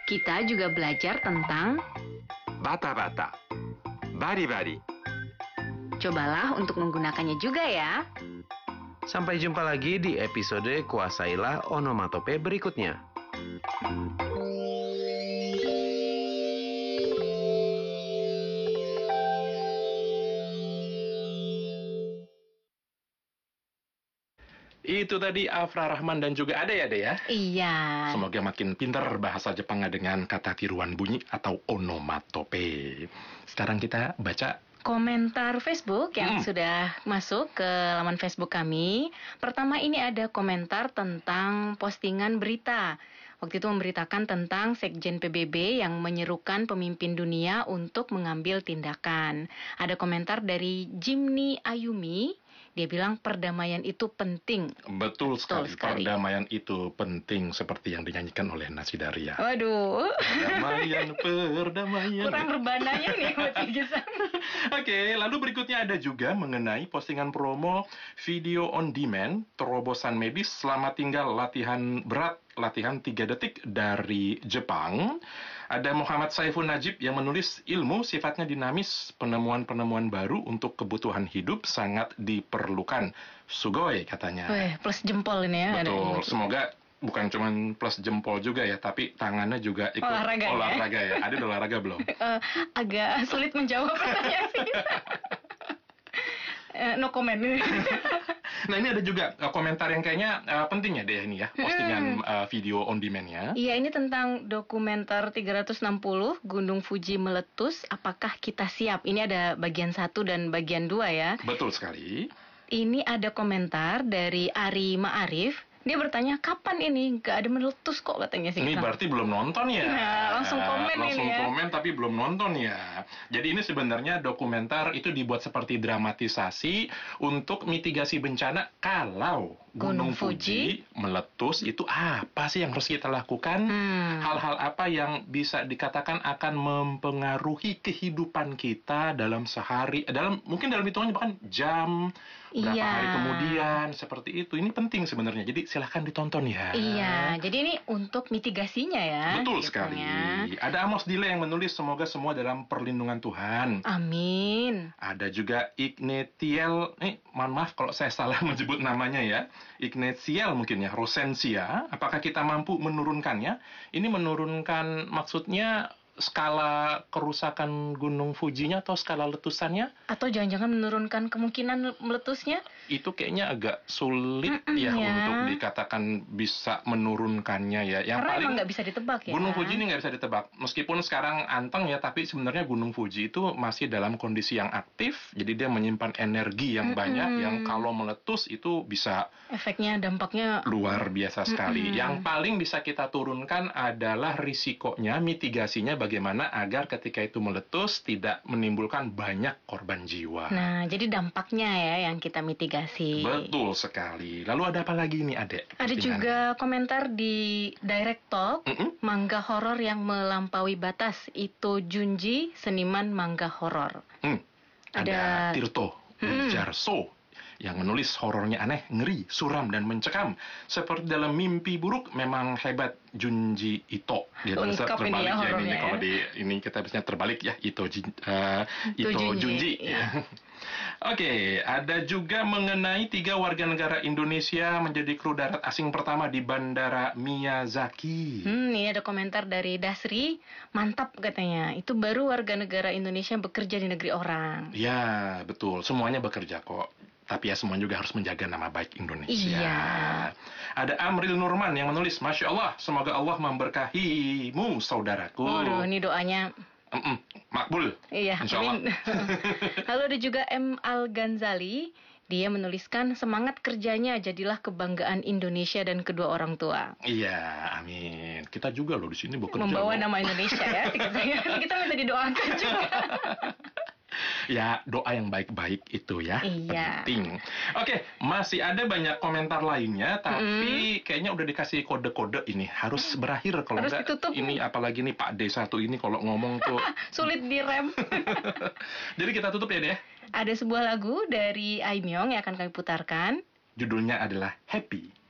Kita juga belajar tentang bata-bata, bari-bari. cobalah untuk menggunakannya juga ya. Sampai jumpa lagi di episode Kuasailah Onomatope berikutnya. Itu tadi Afra Rahman dan juga Ade ya. Iya. Semoga makin pintar bahasa Jepangnya dengan kata tiruan bunyi atau onomatope. Sekarang kita baca Komentar Facebook yang sudah masuk ke laman Facebook kami. Pertama ini ada komentar tentang postingan berita. Waktu itu memberitakan tentang Sekjen PBB yang menyerukan pemimpin dunia untuk mengambil tindakan. Ada komentar dari Jimny Ayumi. Dia bilang perdamaian itu penting. Betul sekali. Perdamaian itu penting seperti yang dinyanyikan oleh Nasidaria. Waduh. Perdamaian. Kurang berbananya nih buat Gisan. Oke, lalu berikutnya ada juga mengenai postingan promo video on demand, terobosan medis selama tinggal latihan berat, latihan 3 detik dari Jepang. Ada Muhammad Saiful Najib yang menulis ilmu sifatnya dinamis, penemuan-penemuan baru untuk kebutuhan hidup sangat diperlukan. Sugoi katanya. Wih, plus jempol ini ya. Betul, semoga bukan cuma plus jempol juga ya, tapi tangannya juga ikut olahraga ya. Ada olahraga belum? Agak sulit menjawab pertanyaan sih. No comment. Nah ini ada juga komentar yang kayaknya penting ya deh ini ya, postingan video on demand-nya. Iya, ini tentang dokumenter 360 Gunung Fuji meletus, apakah kita siap? Ini ada bagian 1 dan bagian 2 ya. Betul sekali. Ini ada komentar dari Ari Ma'arif. Dia bertanya, kapan ini? Gak ada meletus kok katanya sih. Ini berarti belum nonton ya? Nah, langsung komen ini ya. Langsung komen tapi belum nonton ya. Jadi ini sebenarnya dokumenter itu dibuat seperti dramatisasi untuk mitigasi bencana kalau Gunung Fuji meletus. Itu apa sih yang harus kita lakukan? Hal-hal apa yang bisa dikatakan akan mempengaruhi kehidupan kita dalam sehari, mungkin dalam hitungannya bahkan jam, berapa hari kemudian, seperti itu. Ini penting sebenarnya. Jadi silahkan ditonton ya. Iya, jadi ini untuk mitigasinya ya. Betul sekali. Ada Amos Dile yang menulis semoga semua dalam perlindungan Tuhan. Amin. Ada juga Ignatiel, mohon maaf kalau saya salah menyebut namanya ya. Ignatiel mungkin ya, Rosensia. Apakah kita mampu menurunkannya? Ini menurunkan maksudnya skala kerusakan Gunung Fujinya atau skala letusannya? Atau jangan-jangan menurunkan kemungkinan meletusnya? Itu kayaknya agak sulit ya untuk dikatakan bisa menurunkannya ya. Yang karena paling emang nggak bisa ditebak ya. Gunung Fuji ini nggak bisa ditebak. Meskipun sekarang anteng ya, tapi sebenarnya Gunung Fuji itu masih dalam kondisi yang aktif. Jadi dia menyimpan energi yang banyak yang kalau meletus itu bisa efeknya, dampaknya luar biasa sekali. Yang paling bisa kita turunkan adalah risikonya, mitigasinya bagaimana agar ketika itu meletus tidak menimbulkan banyak korban jiwa. Nah, jadi dampaknya ya yang kita mitigasi. Betul sekali. Lalu ada apa lagi nih, Adek? Ada juga komentar di Direct Talk, manga horor yang melampaui batas. Itu Junji, seniman manga horor. Ada Tirto Jarso yang menulis horornya aneh, ngeri, suram, dan mencekam. Seperti dalam mimpi buruk, memang hebat Junji Ito. Dia lengkap ini ya horornya ini kalau di ini kita biasanya terbalik ya, Ito Junji. Iya. Oke, ada juga mengenai 3 warga negara Indonesia menjadi kru darat asing pertama di Bandara Miyazaki. Ini ada komentar dari Dasri, mantap katanya. Itu baru warga negara Indonesia bekerja di negeri orang. Ya, betul. Semuanya bekerja kok. Tapi ya semua juga harus menjaga nama baik Indonesia. Iya. Ada Amril Nurman yang menulis, Masya Allah, semoga Allah memberkahimu, saudaraku. Waduh, ini doanya makbul. Iya, Insya Allah. amin. Lalu ada juga M. Al-Ghazali. Dia menuliskan, semangat kerjanya jadilah kebanggaan Indonesia dan kedua orang tua. Iya, amin. Kita juga loh di sini bekerja. Membawa nama Indonesia ya. Kita minta didoakan juga. Ya, doa yang baik-baik itu ya, iya. Penting. Oke, masih ada banyak komentar lainnya, tapi kayaknya udah dikasih kode-kode ini. Harus berakhir, kalau enggak ditutup. Ini apalagi nih Pak D1 ini kalau ngomong tuh sulit direm. Jadi kita tutup ya deh. Ada sebuah lagu dari Aimyong yang akan kami putarkan. Judulnya adalah Happy.